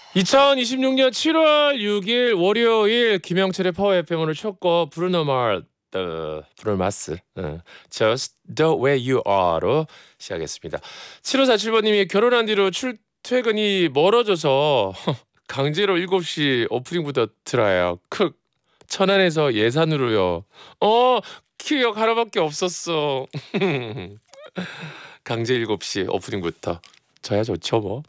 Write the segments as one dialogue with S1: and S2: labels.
S1: 2026년 7월 6일 월요일 김영철의 파워 FM으로 첫 곡 브루노 마스 Just the way you are로 시작했습니다. 7547번님이 결혼한 뒤로 출퇴근이 멀어져서 강제로 7시 오프닝부터 들어요. 천안에서 예산으로요. 기억 하나밖에 없었어. 강제 7시 오프닝부터 저야 좋죠 뭐.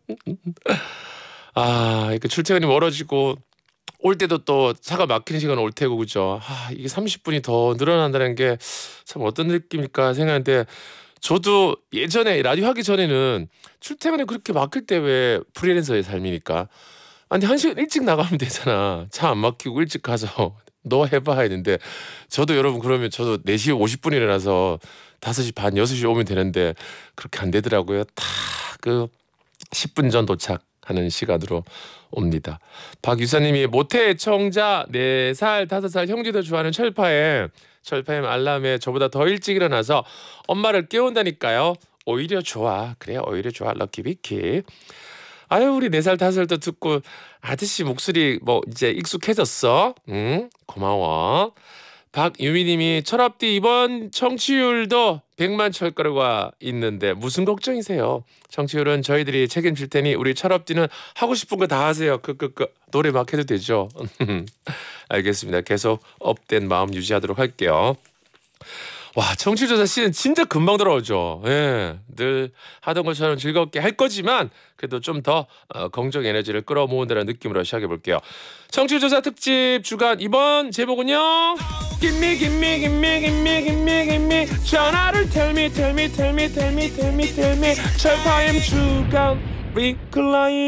S1: 이렇게 출퇴근이 멀어지고 올 때도 또 차가 막히는 시간 올 테고 그죠. 이게 30분이 더 늘어난다는 게 참 어떤 느낌일까 생각하는데 저도 예전에 라디오 하기 전에는 출퇴근이 그렇게 막힐 때 왜 프리랜서의 삶이니까 아니 1시간 일찍 나가면 되잖아. 차 안 막히고 일찍 가서 너 해봐 했는데 저도 여러분 그러면 저도 4시 50분 일어나서 5시 반 6시 오면 되는데 그렇게 안 되더라고요. 다 그 10분 전 도착하는 시간으로 옵니다. 박유사님이 모태 애청자 4살 5살 형제도 좋아하는 철파엠 알람에 저보다 더 일찍 일어나서 엄마를 깨운다니까요. 오히려 좋아. 그래 오히려 좋아. 럭키비키. 아유 우리 4살 5살도 듣고 아저씨 목소리 뭐 이제 익숙해졌어. 응 고마워. 박유미님이 철업디 이번 청취율도 100만 찰거리가 있는데 무슨 걱정이세요? 청취율은 저희들이 책임질 테니 우리 철업디는 하고 싶은 거 다 하세요. 노래 막 해도 되죠? 알겠습니다. 계속 업된 마음 유지하도록 할게요. 와 청취조사 시즌 진짜 금방 돌아오죠. 예, 늘 하던 것처럼 즐겁게 할 거지만 그래도 좀 더 긍정 에너지를 끌어모은다는 느낌으로 시작해 볼게요. 청취조사 특집 주간 이번 제목은요. 김미 전화를 텔미 철파엠 주간 리클라인